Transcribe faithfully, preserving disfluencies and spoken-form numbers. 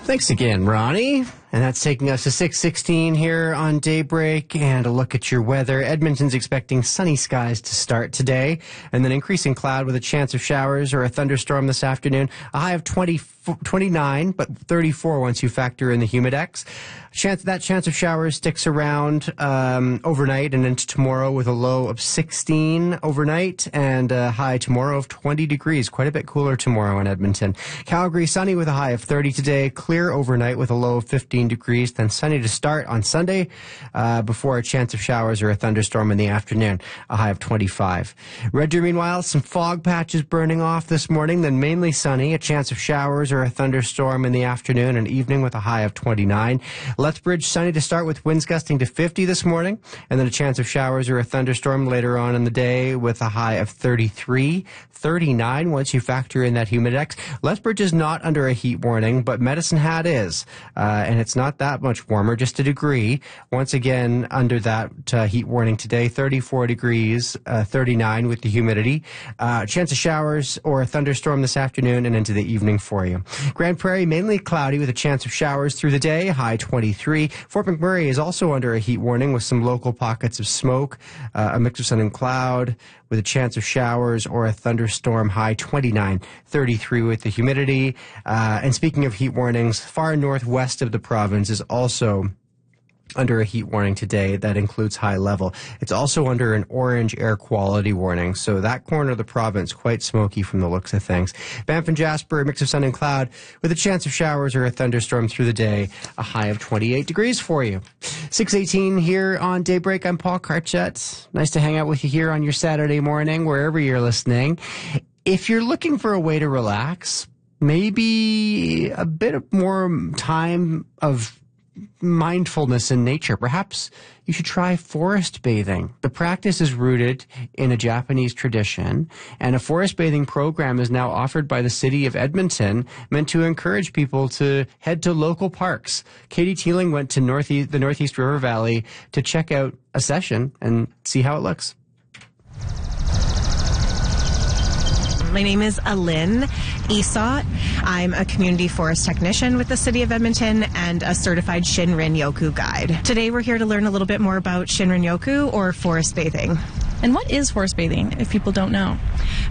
Thanks again, Ronnie. And that's taking us to six sixteen here on Daybreak. And a look at your weather. Edmonton's expecting sunny skies to start today, and then increasing cloud with a chance of showers or a thunderstorm this afternoon. A high of twenty, twenty-nine, but thirty-four once you factor in the humidex. Chance that chance of showers sticks around um, overnight and into tomorrow with a low of sixteen overnight and a high tomorrow of twenty degrees. Quite a bit cooler tomorrow in Edmonton. Calgary, sunny with a high of thirty today. Clear overnight with a low of fifteen degrees. Then sunny to start on Sunday uh, before a chance of showers or a thunderstorm in the afternoon. A high of twenty-five. Red Deer, meanwhile, some fog patches burning off this morning. Then mainly sunny. A chance of showers or a thunderstorm in the afternoon and evening with a high of twenty-nine. Lethbridge, sunny to start with winds gusting to fifty this morning, and then a chance of showers or a thunderstorm later on in the day with a high of thirty-three, thirty-nine once you factor in that humidex. Lethbridge is not under a heat warning, but Medicine Hat is, uh, and it's not that much warmer, just a degree. Once again, under that uh, heat warning today, thirty-four degrees, uh, thirty-nine with the humidity. Uh, chance of showers or a thunderstorm this afternoon and into the evening for you. Grand Prairie, mainly cloudy with a chance of showers through the day, high twenty-three. Fort McMurray is also under a heat warning with some local pockets of smoke, uh, a mix of sun and cloud with a chance of showers or a thunderstorm, high twenty-nine, thirty-three with the humidity. Uh, and speaking of heat warnings, far northwest of the province is also under a heat warning today that includes high level. It's also under an orange air quality warning, so that corner of the province quite smoky from the looks of things. Banff and Jasper, a mix of sun and cloud with a chance of showers or a thunderstorm through the day, a high of twenty-eight degrees for you. six eighteen here on Daybreak. I'm Paul Karchet. Nice to hang out with you here on your Saturday morning, wherever you're listening. If you're looking for a way to relax, maybe a bit of more time of mindfulness in nature, perhaps you should try forest bathing. The practice is rooted in a Japanese tradition, and a forest bathing program is now offered by the city of Edmonton, meant to encourage people to head to local parks. Katie Teeling went to Northeast, the Northeast River Valley to check out a session and see how it looks. My name is Alin Esau. I'm a community forest technician with the City of Edmonton and a certified Shinrin-yoku guide. Today we're here to learn a little bit more about Shinrin-yoku, or forest bathing. And what is forest bathing, if people don't know?